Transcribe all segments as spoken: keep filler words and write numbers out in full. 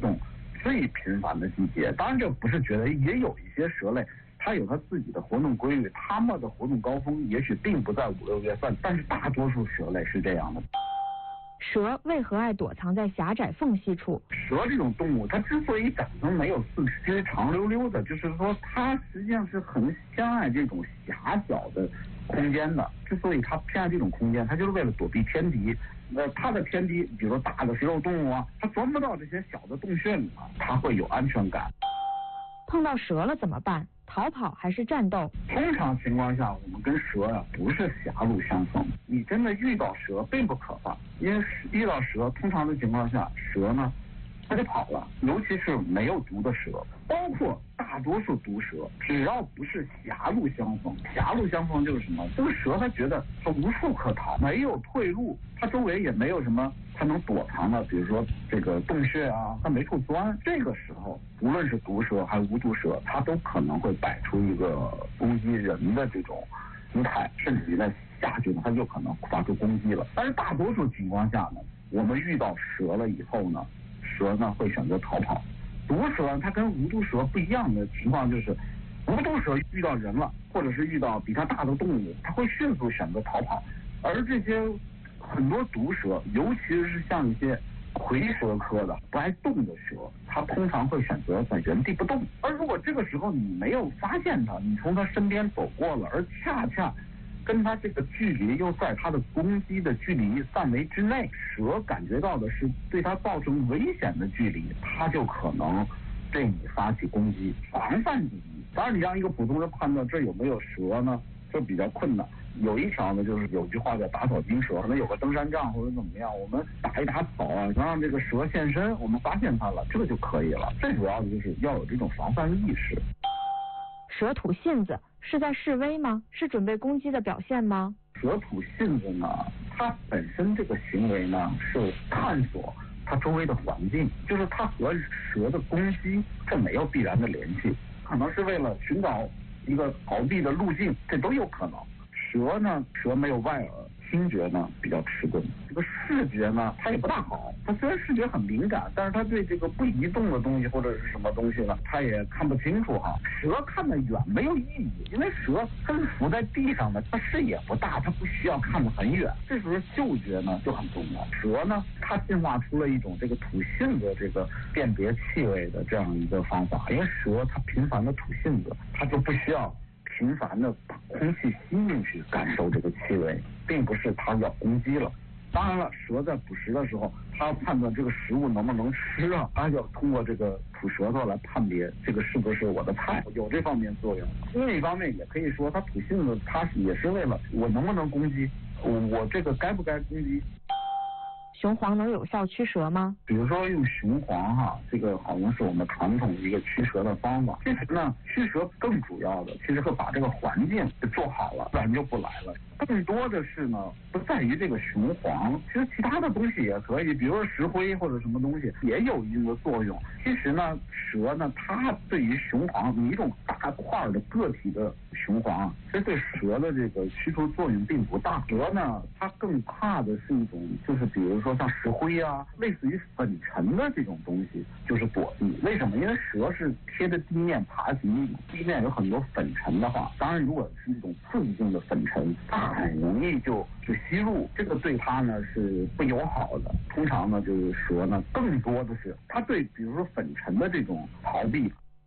动最频繁的季节。当然这不是觉得，也有一些蛇类它有它自己的活动规律，它们的活动高峰也许并不在五六月份，但是大多数蛇类是这样的。 蛇为何爱躲藏在狭窄缝隙处？ 蛇这种动物，它之所以长成没有四肢长溜溜的，就是说它实际上是很偏爱这种狭小的空间的。之所以它偏爱这种空间，它就是为了躲避天敌。呃，它的天敌，比如说大的食肉动物啊，它钻不到这些小的洞穴里嘛，它会有安全感。 碰到蛇了怎么办？逃跑还是战斗？ 通常情况下，我们跟蛇呀、啊、不是狭路相逢。你真的遇到蛇并不可怕，因为遇到蛇，通常的情况下，蛇呢它就跑了，尤其是没有毒的蛇，包括大多数毒蛇，只要不是狭路相逢，狭路相逢就是什么？这个蛇它觉得它无处可逃，没有退路，它周围也没有什么它能躲藏的，比如说这个洞穴啊，它没处钻。这个时候，无论是毒蛇还是无毒蛇，它都可能会摆出一个攻击人的这种姿态，甚至于在下去呢，它就可能发出攻击了。但是大多数情况下呢，我们遇到蛇了以后呢，蛇呢会选择逃跑。毒蛇它跟无毒蛇不一样的情况就是，无毒蛇遇到人了，或者是遇到比它大的动物，它会迅速选择逃跑。而这些很多毒蛇，尤其是像一些蝰蛇科的不爱动的蛇，它通常会选择在原地不动。而如果这个时候你没有发现它，你从它身边走过了，而恰恰跟它这个距离又在它的攻击的距离范围之内，蛇感觉到的是对它造成危险的距离，它就可能对你发起攻击，防范第一。当然你让一个普通人判断这有没有蛇呢，这比较困难。有一条呢，就是有句话叫打草惊蛇，可能有个登山杖或者怎么样，我们打一打草啊，能让这个蛇现身，我们发现它了，这个就可以了。最主要的就是要有这种防范意识。 蛇吐信子是在示威吗？是准备攻击的表现吗？ 蛇吐信子呢，它本身这个行为呢是探索它周围的环境，就是它和蛇的攻击这没有必然的联系，可能是为了寻找一个逃避的路径，这都有可能。蛇呢，蛇没有外耳，听觉呢比较迟钝，这个视觉呢它也不大好。它虽然视觉很敏感，但是它对这个不移动的东西或者是什么东西呢，它也看不清楚哈。蛇看得远没有意义，因为蛇它是浮在地上的，它视野不大，它不需要看得很远。这时候嗅觉呢就很重要。蛇呢，它进化出了一种这个吐信的这个辨别气味的这样一个方法，因为蛇它频繁的吐信子，它就不需要频繁的把空气吸进去感受这个气味，并不是它要攻击了。当然了，蛇在捕食的时候，它要判断这个食物能不能吃啊，它要通过这个吐舌头来判别这个是不是我的菜，有这方面作用。另一方面也可以说，它吐信子，它也是为了我能不能攻击，我我这个该不该攻击。 雄黄能有效驱蛇吗？ 比如说用雄黄哈，这个好像是我们传统一个驱蛇的方法。其实呢，驱蛇更主要的，其实是把这个环境做好了，自然就不来了。更多的是呢，不在于这个雄黄，其实其他的东西也可以，比如说石灰或者什么东西也有一个作用。其实呢，蛇呢，它对于雄黄，你一种大块的个体的雄黄，其实对蛇的这个驱除作用并不大。蛇呢，它更怕的是一种，就是比如说像石灰啊，类似于粉尘的这种东西，就是躲避。为什么？因为蛇是贴着地面爬行，地面有很多粉尘的话，当然如果是一种刺激性的粉尘，它很容易就就吸入，这个对它呢是不友好的。通常呢，就是蛇呢，更多的是它对比如说粉尘的这种逃避。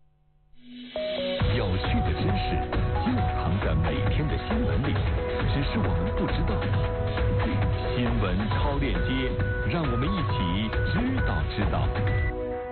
有趣的知识就藏在每天的新闻里，只是我们不知道。新闻超链接，让我们一起知道知道。